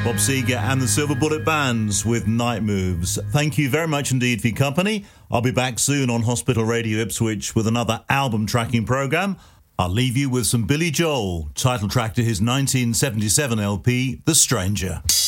Bob Seger and the Silver Bullet Bands with Night Moves. Thank you very much indeed for your company. I'll be back soon on Hospital Radio Ipswich with another album tracking programme. I'll leave you with some Billy Joel, title track to his 1977 LP, The Stranger.